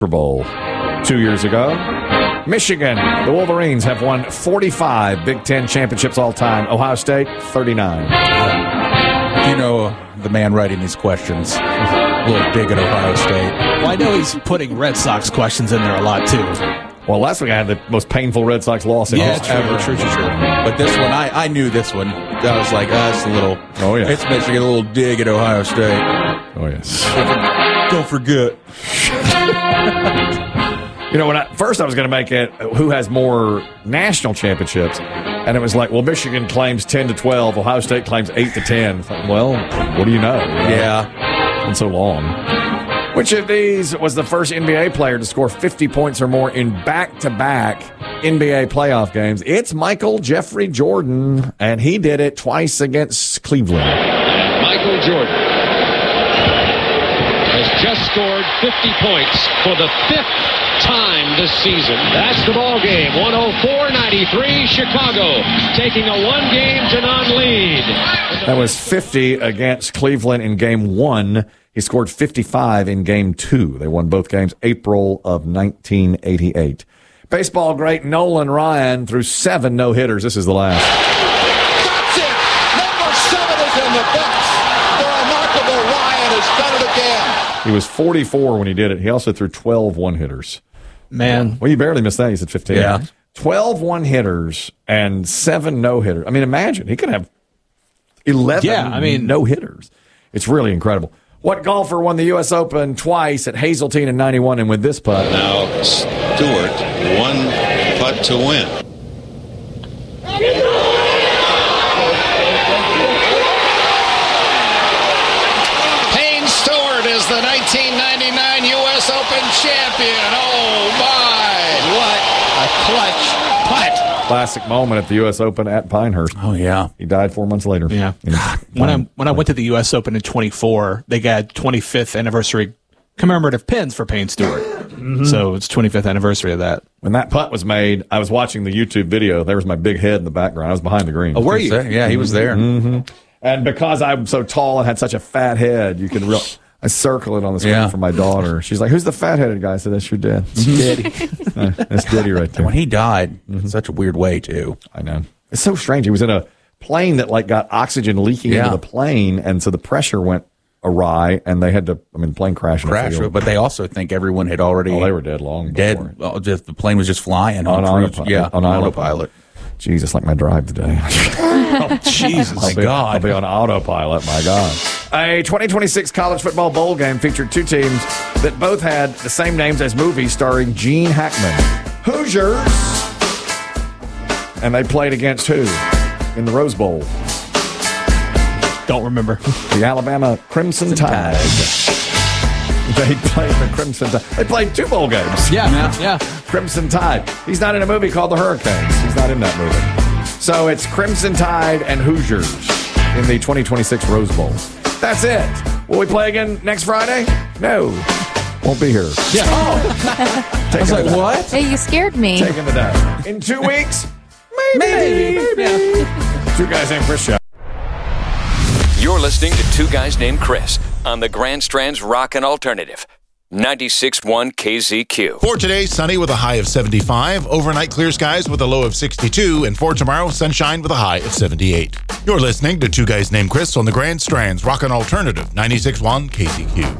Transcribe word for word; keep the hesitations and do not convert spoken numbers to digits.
Super Bowl two years ago. Michigan, the Wolverines, have won forty-five Big Ten championships all time. Ohio State, thirty-nine. You know the man writing these questions. A little dig at Ohio State. Well, I know he's putting Red Sox questions in there a lot, too. Well, last week I had the most painful Red Sox loss in Yeah, history. true, true, true, true. But this one, I, I knew this one. I was like, ah, it's a little. Oh, yeah. It's Michigan, a little dig at Ohio State. Oh, yes. Don't forget. You know, when I, first I was going to make it who has more national championships, and it was like, well, Michigan claims ten to twelve, Ohio State claims eight to ten. Like, well, what do you know? You know? Yeah. It's been so long. Which of these was the first N B A player to score fifty points or more in back-to-back N B A playoff games? It's Michael Jeffrey Jordan, and he did it twice against Cleveland. Michael Jordan has just scored fifty points for the fifth time this season. That's the ball game. one oh four ninety-three, Chicago taking a one-game-to-none lead. That was fifty against Cleveland in game one. He scored fifty-five in game two. They won both games April of nineteen eighty-eight. Baseball great Nolan Ryan threw seven no-hitters. This is the last. That's it! Number seven is in the books. The remarkable Ryan has done it again. He was forty-four when he did it. He also threw twelve one-hitters. Man. Well, you barely missed that. You said fifteen. Yeah. twelve one-hitters and seven no-hitters. I mean, imagine. He could have eleven Yeah, I mean- no-hitters. It's really incredible. What golfer won the U S Open twice at Hazeltine in ninety-one and with this putt? Now, Stewart, one putt to win. Payne Stewart is the nineteen ninety-nine U S Open champion. Oh, my. What a clutch putt. Classic moment at the U S Open at Pinehurst. Oh, yeah. He died four months later. Yeah. When I when I went to the U S Open in twenty-four, they got twenty-fifth anniversary commemorative pins for Payne Stewart. Mm-hmm. So it's twenty-fifth anniversary of that. When that putt was made, I was watching the YouTube video. There was my big head in the background. I was behind the green. Oh, were you? Yeah, he was there. Mm-hmm. And because I'm so tall and had such a fat head, you could real. I circle it on the screen Yeah. for my daughter. She's like, "Who's the fat-headed guy?" I said, "That's your dad. Daddy. Uh, that's Diddy right there." When he died, in such a weird way, too. I know. It's so strange. He was in a plane that like got oxygen leaking Yeah. into the plane, and so the pressure went awry, and they had to. I mean, the plane crashed. in a Crash, field. but they also think everyone had already. Oh, they were dead long. Dead. before. Well, just the plane was just flying On on, cruise- autopilot. Yeah, On on autopilot. autopilot. Jesus, like my drive today. Oh, Jesus. I'll My be, God. I'll be on autopilot, my God. A twenty twenty-six college football bowl game featured two teams that both had the same names as movies starring Gene Hackman. Hoosiers. And they played against who in the Rose Bowl? Don't remember. The Alabama Crimson Tide. They played the Crimson Tide. They played two bowl games. Yeah, yeah. Crimson Tide. He's not in a movie called The Hurricanes. He's not in that movie. So it's Crimson Tide and Hoosiers in the twenty twenty-six Rose Bowl. That's it. Will we play again next Friday? No. Won't be here. Yeah. Oh. I was like, what? Hey, you scared me. Taking the day. In two weeks? Maybe. Maybe. Yeah. Two guys named Chris Show. You're listening to Two Guys Named Chris on the Grand Strand's Rockin' Alternative, ninety-six point one K Z Q. For today, sunny with a high of seventy-five. Overnight, clear skies with a low of sixty-two. And for tomorrow, sunshine with a high of seventy-eight. You're listening to Two Guys Named Chris on the Grand Strand's Rockin' Alternative, ninety-six point one K Z Q.